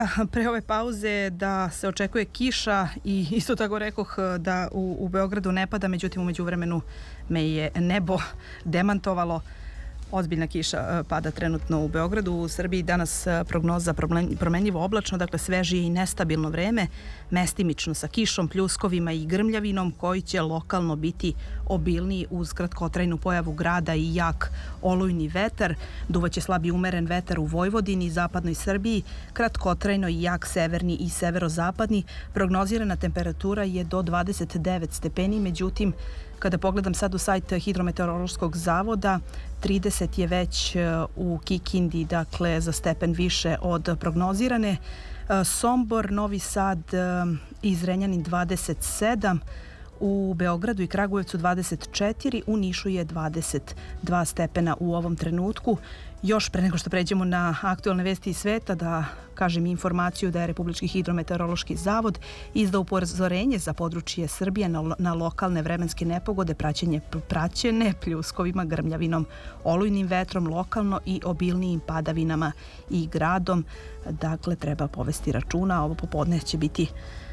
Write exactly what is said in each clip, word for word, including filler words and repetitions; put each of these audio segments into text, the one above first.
Pre ove pauze da se očekuje kiša i isto tako rekoh da u, u Beogradu ne pada, međutim u međuvremenu me je nebo demantovalo. Ozbiljna kiša pada trenutno u Beogradu. U Srbiji danas prognoza promenljivo oblačno, dakle svežije i nestabilno vreme, mestimično sa kišom, pljuskovima i grmljavinom koji će lokalno biti obilniji uz kratkotrajnu pojavu grada i jak olujni vetar. Duvaće slabi umeren vetar u Vojvodini i zapadnoj Srbiji, kratkotrajno i jak severni i severozapadni. Prognozirana temperatura je do dvadeset devet stepeni, međutim kada pogledam sad u sajt Hidrometeorološkog zavoda, trideset je već u Kikindi, dakle za stepen više od prognozirane. Sombor, Novi Sad i Zrenjanin dvadeset sedam, u Beogradu i Kragujevcu dvadeset četiri, u Nišu je dvadeset dva stepena u ovom trenutku. Još pre nego što pređemo na aktualne vesti iz sveta, da kažem informaciju da je Republički hidrometeorološki zavod izdao upozorenje za područje Srbije na, na lokalne vremenske nepogode praćenje, praćene pljuskovima, grmljavinom, olujnim vetrom lokalno i obilnijim padavinama i gradom. Dakle, treba povesti računa, ovo popodne će biti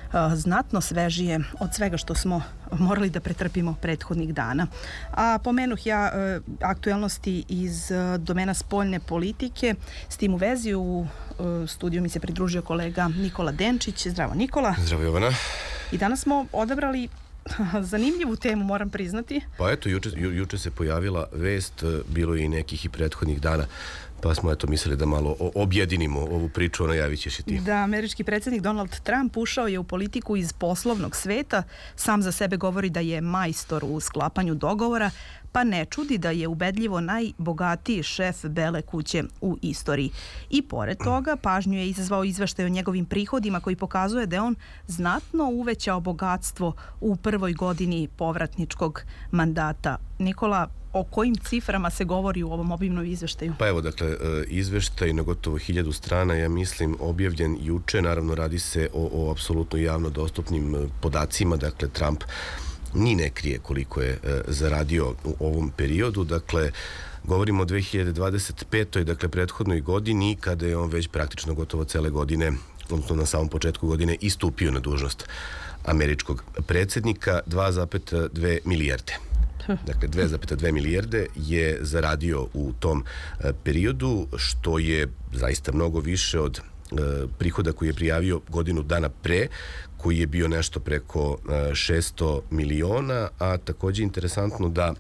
znatno svežije od svega što smo morali da pretrpimo prethodnih dana. A pomenuh ja aktuelnosti iz domena spoljne politike. S tim u vezi u studiju mi se pridružio kolega Nikola Denčić. Zdravo Nikola. Zdravo Jovana. I danas smo odabrali zanimljivu temu, moram priznati. Pa eto, juče, ju, juče se pojavila vest, bilo je i nekih i prethodnih dana, pa smo eto mislili da malo objedinimo ovu priču, najavit ćeš i ti. Da, američki predsjednik Donald Trump ušao je u politiku iz poslovnog sveta, sam za sebe govori da je majstor u sklapanju dogovora, pa ne čudi da je ubedljivo najbogatiji šef Bele kuće u istoriji. I pored toga, pažnju je izazvao izveštaj o njegovim prihodima koji pokazuje da je on znatno uvećao bogatstvo u prvoj godini povratničkog mandata. Nikola, o kojim ciframa se govori u ovom obimnom izveštaju? Pa evo, dakle, izveštaj na gotovo hiljadu strana, ja mislim, objavljen juče. Naravno, radi se o, o apsolutno javno dostupnim podacima. Dakle, Trump ni ne krije koliko je e, zaradio u ovom periodu. Dakle, govorimo o dve hiljade dvadeset petoj, dakle, prethodnoj godini, kada je on već praktično gotovo cele godine, odnosno na samom početku godine, istupio na dužnost američkog predsjednika. dva zarez dve milijarde. Dakle, dva zarez dve milijarde je zaradio u tom e, periodu, što je zaista mnogo više od e, prihoda koji je prijavio godinu dana pre, koji je bio nešto preko e, šesto miliona, a također interesantno da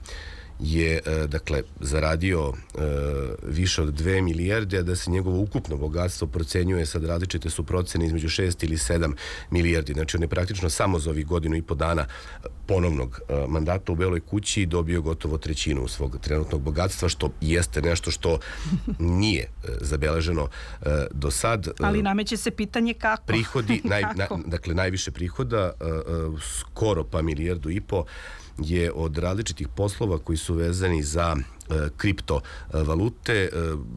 je, e, dakle, zaradio e, više od dve milijarde, a da se njegovo ukupno bogatstvo procenjuje, sad različite su procene, između šest ili sedam milijardi. Znači, on je praktično samo za ovih godinu i po dana ponovnog e, mandata u Beloj kući dobio gotovo trećinu svog trenutnog bogatstva, što jeste nešto što nije e, zabeleženo e, do sad. Ali nameće se pitanje kako. Prihodi, naj, na, dakle, najviše prihoda, e, e, skoro pa milijardu i po, je od različitih poslova koji su vezani za e, kriptovalute, e,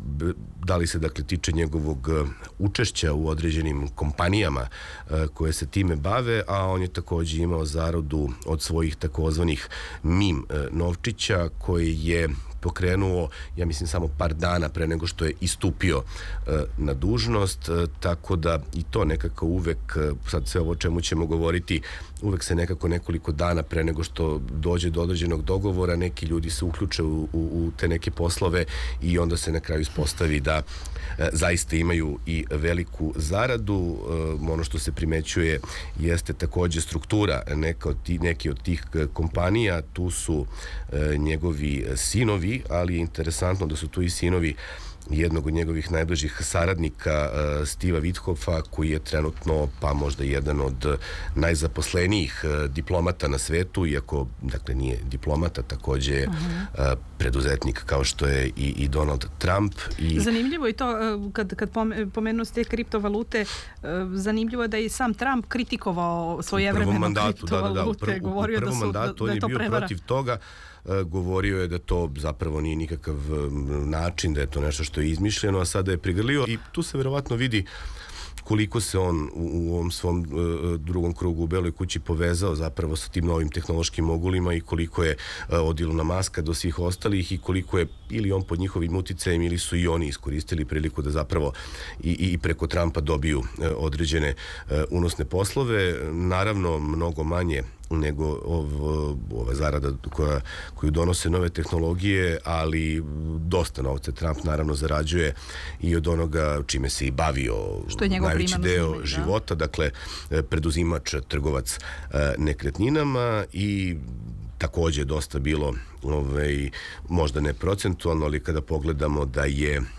da li se, dakle, tiče njegovog učešća u određenim kompanijama e, koje se time bave, a on je također imao zaradu od svojih takozvanih mim e, novčića koji je pokrenuo, ja mislim, samo par dana pre nego što je istupio e, na dužnost, e, tako da i to nekako uvek, e, sad sve ovo o čemu ćemo govoriti, uvek se nekako nekoliko dana pre nego što dođe do određenog dogovora, neki ljudi se uključe u, u, u te neke poslove i onda se na kraju ispostavi da e, zaista imaju i veliku zaradu. E, ono što se primećuje jeste također struktura neka od ti, neke od tih kompanija, tu su e, njegovi sinovi, ali je interesantno da su tu i sinovi jednog od njegovih najbližih saradnika, uh, Stiva Withofa, koji je trenutno pa možda jedan od najzaposlenijih uh, diplomata na svetu, iako, dakle, nije diplomata, također je uh, preduzetnik kao što je i, i Donald Trump. I... Zanimljivo je to, kad, kad pomenu te kriptovalute, zanimljivo je da je sam Trump kritikovao svojevremeno kriptovalute, da, da, da, u prv, govorio u prvom da, su, mandatu, da, da je to on je bio prevara. Protiv toga. Govorio je da to zapravo nije nikakav način, da je to nešto što je izmišljeno, a sada je prigrlio i tu se verovatno vidi koliko se on u, u ovom svom uh, drugom krugu u Beloj kući povezao zapravo sa tim novim tehnološkim mogulima i koliko je uh, od Ilona Maska do svih ostalih i koliko je ili on pod njihovim uticajem ili su i oni iskoristili priliku da zapravo i, i preko Trumpa dobiju uh, određene uh, unosne poslove. Naravno, mnogo manje nego ov, ova zarada koja, koju donose nove tehnologije, ali dosta novca Trump naravno zarađuje i od onoga čime se i bavio najveći deo zanimljiv, života, da? Dakle, preduzimač, trgovac nekretninama i takođe dosta bilo ovaj, možda ne procentualno, ali kada pogledamo da je e,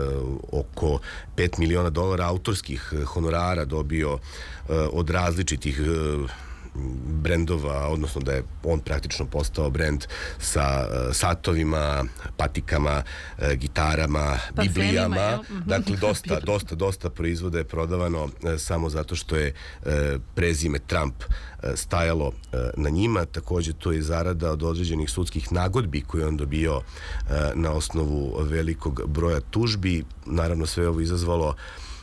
oko pet miliona dolara autorskih honorara dobio e, od različitih e, brendova, odnosno da je on praktično postao brend sa uh, satovima, patikama, uh, gitarama, pa biblijama. Ja. Dakle, dosta, dosta, dosta proizvoda je prodavano uh, samo zato što je uh, prezime Trump uh, stajalo uh, na njima. Takođe, to je zarada od određenih sudskih nagodbi koje on dobio uh, na osnovu velikog broja tužbi. Naravno, sve ovo izazvalo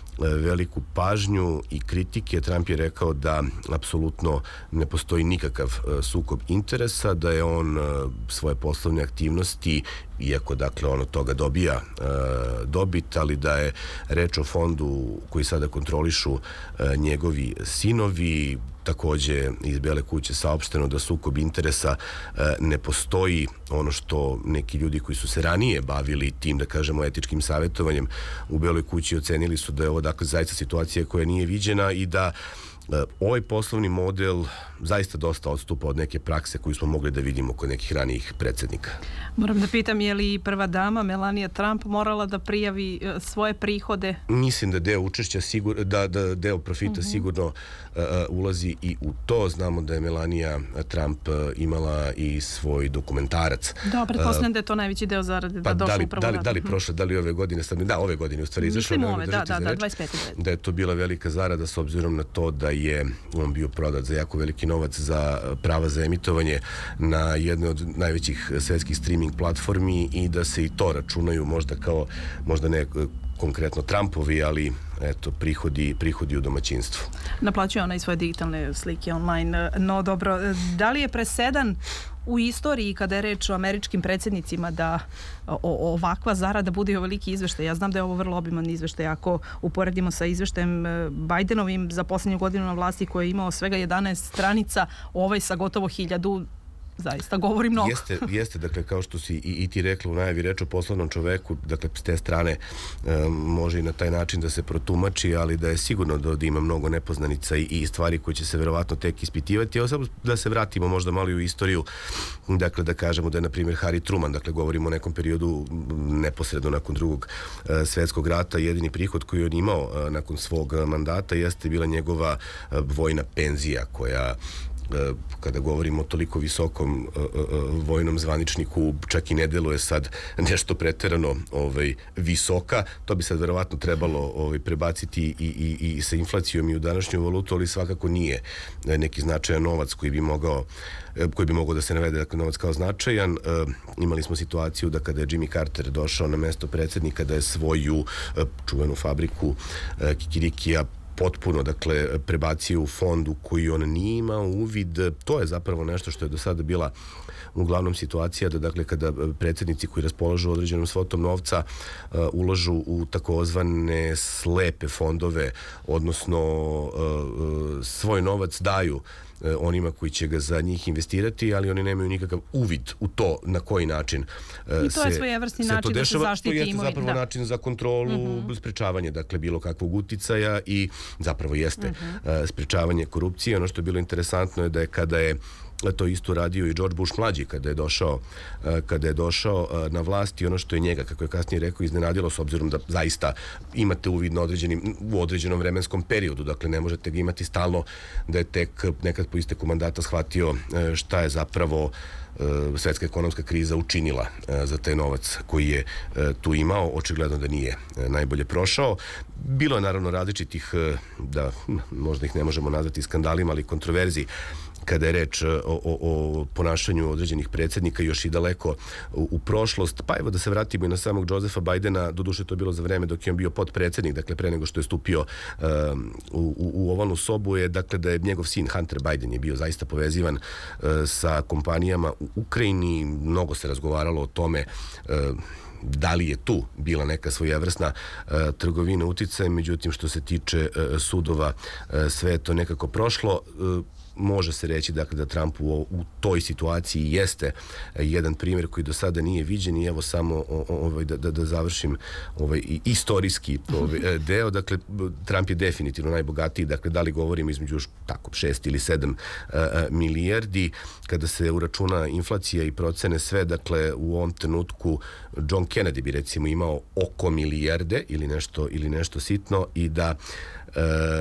veliku pažnju i kritike. Trump je rekao da apsolutno ne postoji nikakav sukob interesa, da je on svoje poslovne aktivnosti, iako dakle on od toga dobija e, dobit, ali da je reč o fondu koji sada kontrolišu e, njegovi sinovi. Takođe iz Bele kuće saopšteno da sukob interesa e, ne postoji. Ono što neki ljudi koji su se ranije bavili tim, da kažemo, etičkim savjetovanjem u Beloj kući ocenili su da je ovo dakle zaista situacija koja nije viđena i da ovaj poslovni model zaista dosta odstupa od neke prakse koju smo mogli da vidimo kod nekih ranijih predsjednika. Moram da pitam, je li prva dama Melania Trump morala da prijavi svoje prihode? Mislim da deo učešća sigurno, da, da deo profita uh-huh. sigurno uh, ulazi i u to. Znamo da je Melania Trump uh, imala i svoj dokumentarac. Da, pretpostavljam uh, da je to najveći deo zarade pa da došlo da li, upravo da li, da li prošle, da li ove godine, sam, da, ove godine u stvari izašlo. Mislim ove, da, da, da, dvadeset pete. Da je to bila velika zarada s obzirom na to da je on bio prodat za jako veliki novac za prava za emitovanje na jednoj od najvećih svetskih streaming platformi i da se i to računaju možda kao, možda ne konkretno Trumpovi, ali eto, prihodi, prihodi u domaćinstvu. Naplaćuje ona i svoje digitalne slike online. No dobro, da li je presedan u istoriji kada je reč o američkim predsjednicima da o, ovakva zarada bude ovoliki izveštaj? Ja znam da je ovo vrlo obiman izveštaj. Ako uporedimo sa izveštajem Bajdenovim za posljednju godinu na vlasti koji je imao svega jedanaest stranica, ovaj sa gotovo hiljadu, zaista govori mnogo. Jeste, jeste, dakle, kao što si i, i ti rekla u najavi, reč o poslovnom čoveku, dakle, s te strane e, može i na taj način da se protumači, ali da je sigurno da, da ima mnogo nepoznanica i, i stvari koje će se verovatno tek ispitivati. Evo samo da se vratimo možda malo u istoriju, dakle, da kažemo da je, na primjer, Harry Truman, dakle, govorimo o nekom periodu neposredno nakon drugog e, svjetskog rata, jedini prihod koji on imao e, nakon svog mandata jeste bila njegova e, vojna penzija, koja kada govorimo o toliko visokom uh, uh, vojnom zvaničniku, čak i ne deluje sad nešto preterano ovaj, visoka. To bi sad verovatno trebalo ovaj, prebaciti i, i, i sa inflacijom i u današnju valutu, ali svakako nije neki značajan novac koji bi mogao koji bi mogao da se navede, dakle, novac kao značajan. Uh, imali smo situaciju da kada je Jimmy Carter došao na mesto predsjednika, da je svoju uh, čuvenu fabriku uh, kikirikija potpuno, dakle, prebacio u fond u koji on nije imao uvid. To je zapravo nešto što je do sada bila uglavnom situacija da, dakle, kada predsjednici koji raspolažu određenom svotom novca uh, ulažu u takozvane slepe fondove, odnosno uh, svoj novac daju onima koji će ga za njih investirati, ali oni nemaju nikakav uvid u to na koji način se, I to je svojevrsni način da se zaštiti imovina. To jeste zapravo da. način za kontrolu, uh-huh. sprečavanje, dakle, bilo kakvog uticaja i zapravo jeste uh-huh. sprečavanje korupcije. Ono što je bilo interesantno je da je kada je to isto radio i George Bush mlađi kada je došao, kada je došao na vlast i ono što je njega, kako je kasnije rekao, iznenadilo s obzirom da zaista imate uvid na određenim, u određenom vremenskom periodu, dakle ne možete ga imati stalno, da je tek nekad po isteku mandata shvatio šta je zapravo svetska ekonomska kriza učinila za taj novac koji je tu imao. Očigledno da nije najbolje prošao. Bilo je naravno različitih, da možda ih ne možemo nazvati skandalima, ali kontroverzi kada je reč o, o, o ponašanju određenih predsjednika još i daleko u, u prošlost. Pa evo da se vratimo i na samog Josepha Bidena, doduše to je bilo za vreme dok je on bio potpredsjednik, dakle pre nego što je stupio um, u, u, u ovalnu sobu, je dakle da je njegov sin Hunter Biden je bio zaista povezivan uh, sa kompanijama u Ukrajini. Mnogo se razgovaralo o tome uh, da li je tu bila neka svojevrsna uh, trgovina uticajem, međutim što se tiče uh, sudova uh, sve je to nekako prošlo. Uh, Može se reći dakle, da Trump u, u toj situaciji jeste jedan primjer koji do sada nije viđen i evo samo ovaj, da, da, da završim ovaj, istorijski ovaj, deo. Dakle, Trump je definitivno najbogatiji, dakle, da li govorimo između tako šest ili sedam uh, milijardi. Kada se uračuna inflacija i procene sve, dakle, u ovom trenutku John Kennedy bi recimo imao oko milijarde ili nešto, ili nešto sitno i da uh,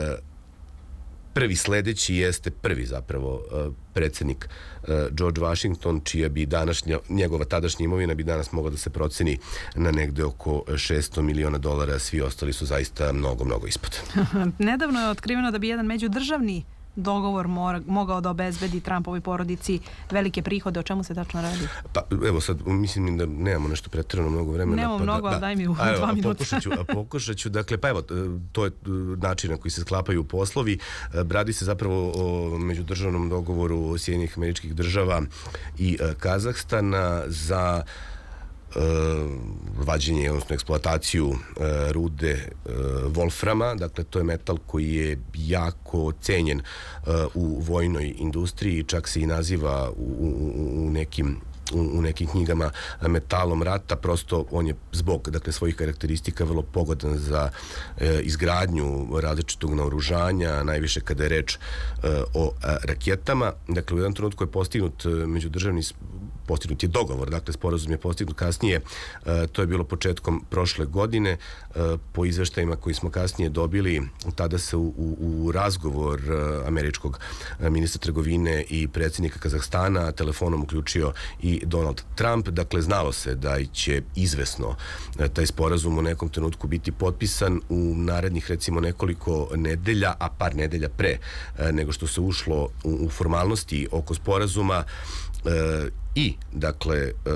prvi sledeći jeste prvi zapravo predsjednik George Washington, čija bi današnja, njegova tadašnja imovina bi danas mogla da se proceni na negde oko šesto miliona dolara, svi ostali su zaista mnogo, mnogo ispod. Nedavno je otkriveno da bi jedan međudržavni dogovor mora, mogao da obezbedi Trumpovoj porodici velike prihode. O čemu se tačno radi? Pa evo sad, mislim da nemamo nešto pretjerano mnogo vremena. Nemamo pa mnogo, da, ali daj mi u a, dva a, minuta. Pokušat ću, a pokušat ću, dakle, pa evo, to je način na koji se sklapaju poslovi. Radi se zapravo o međudržavnom dogovoru Sjedinjenih Američkih Država i Kazahstana za Uh, vađenje, odnosno eksploataciju uh, rude uh, volframa. Dakle, to je metal koji je jako cenjen uh, u vojnoj industriji, čak se i naziva u, u, u nekim u nekim knjigama metalom rata. Prosto on je zbog dakle, svojih karakteristika vrlo pogodan za e, izgradnju različitog naoružanja, najviše kada je reč e, o a, raketama. Dakle, u jednom trenutku je postignut međudržavni postignut je dogovor, dakle sporazum je postignut kasnije, e, to je bilo početkom prošle godine. E, po izveštajima koji smo kasnije dobili, tada se u, u, u razgovor e, američkog ministra trgovine i predsjednika Kazahstana telefonom uključio i Donald Trump. Dakle, znalo se da će izvesno taj sporazum u nekom trenutku biti potpisan u narednih recimo nekoliko nedelja, a par nedelja pre nego što se ušlo u, u formalnosti oko sporazuma. E, i dakle e, e,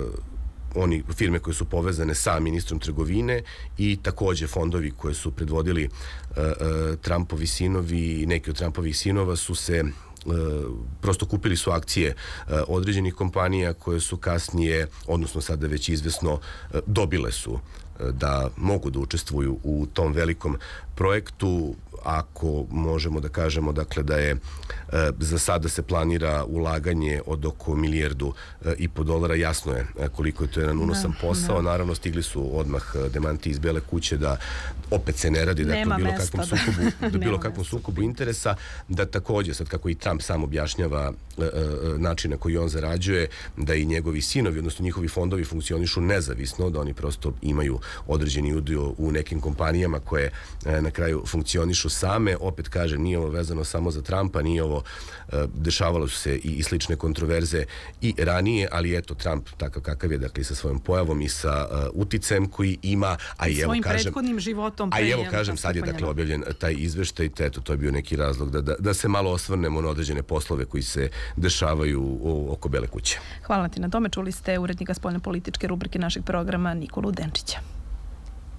oni firme koje su povezane sa ministrom trgovine i takođe fondovi koje su predvodili e, e, Trumpovi sinovi i neki od Trumpovih sinova su se prosto kupili su akcije određenih kompanija koje su kasnije, odnosno sada već izvesno, dobile su da mogu da učestvuju u tom velikom projektu. Ako možemo da kažemo dakle da je e, za sada se planira ulaganje od oko milijardu e, i po dolara, jasno je koliko je to jedan unosan da, posao. Da. Naravno, stigli su odmah demanti iz Bele kuće da opet se ne radi dakle, bilo kakvom da. sukobu, da bilo kakvom sukobu interesa, da takođe sad kako i Trump sam objašnjava e, e, način na koji on zarađuje, da i njegovi sinovi, odnosno njihovi fondovi funkcionišu nezavisno, da oni prosto imaju određeni udio u nekim kompanijama koje e, na kraju funkcionišu same. Opet kažem, nije ovo vezano samo za Trumpa, nije ovo, e, dešavalo su se i, i slične kontroverze i ranije, ali eto, Trump takav kakav je, dakle, sa svojom pojavom i sa uh, uticajem koji ima, a i evo svojim kažem, prethodnim životom. A evo kažem, sad je dakle objavljen taj izveštaj, te eto, to je bio neki razlog da, da, da se malo osvrnemo na određene poslove koji se dešavaju u, oko Bele kuće. Hvala ti na tome. Čuli ste urednika spoljnopolitičke rubrike našeg programa Nikolu Denčića.